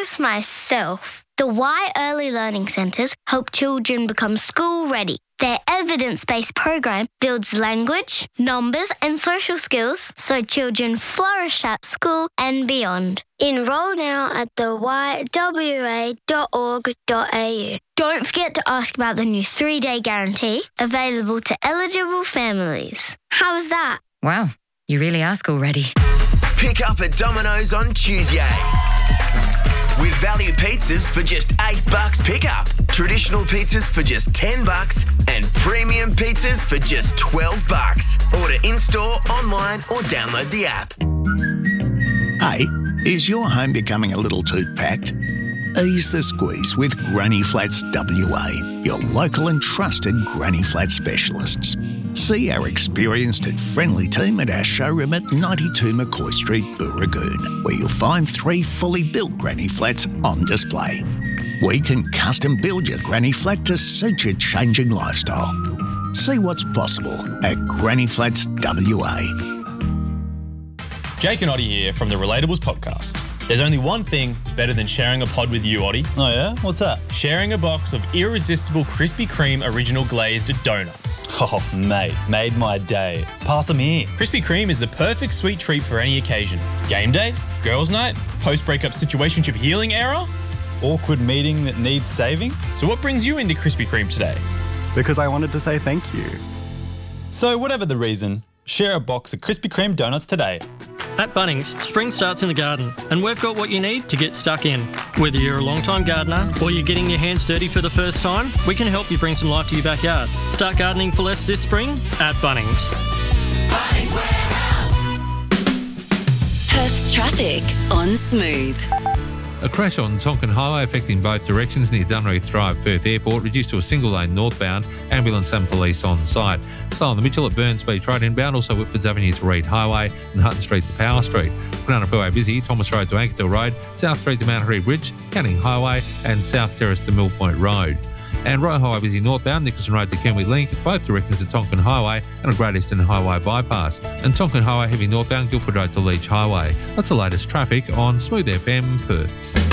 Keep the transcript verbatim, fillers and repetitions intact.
this myself. The Y Early Learning Centres help children become school ready. Their evidence-based program builds language, numbers and social skills so children flourish at school and beyond. Enrol now at the y w a dot org dot a u. Don't forget to ask about the new three-day guarantee available to eligible families. How was that? Wow, you really ask already. Pick up at Domino's on Tuesday. With value pizzas for just eight bucks pickup, traditional pizzas for just ten bucks, and premium pizzas for just twelve bucks. Order in-store, online, or download the app. Hey, is your home becoming a little too packed? Ease the squeeze with Granny Flats W A, your local and trusted Granny Flat specialists. See our experienced and friendly team at our showroom at ninety-two McCoy Street, Booragoon, where you'll find three fully built Granny Flats on display. We can custom build your Granny Flat to suit your changing lifestyle. See what's possible at Granny Flats W A. Jake and Oddie here from the Relatables podcast. There's only one thing better than sharing a pod with you, Oddie. Oh yeah? What's that? Sharing a box of irresistible Krispy Kreme original glazed donuts. Oh, mate, made my day. Pass them here. Krispy Kreme is the perfect sweet treat for any occasion. Game day, girls' night, post-breakup situationship healing era. Awkward meeting that needs saving. So what brings you into Krispy Kreme today? Because I wanted to say thank you. So whatever the reason, share a box of Krispy Kreme donuts today. At Bunnings, spring starts in the garden, and we've got what you need to get stuck in. Whether you're a long-time gardener or you're getting your hands dirty for the first time, we can help you bring some life to your backyard. Start gardening for less this spring at Bunnings. Bunnings Warehouse. Perth's traffic on Smooth. A crash on Tonkin Highway affecting both directions near Dunreath Drive, Perth Airport, reduced to a single lane northbound, ambulance and police on site. Slow on the Mitchell at Burns Beach Road inbound, also Whitfords Avenue to Reed Highway and Hutton Street to Power Street. Punanapuwa busy, Thomas Road to Ankertil Road, South Street to Mount Harry Bridge, Canning Highway and South Terrace to Mill Point Road. And Royal Highway busy northbound, Nicholson Road to Kenway Link, both directions to Tonkin Highway and a Great Eastern Highway bypass. And Tonkin Highway heavy northbound, Guildford Road to Leach Highway. That's the latest traffic on Smooth F M Perth.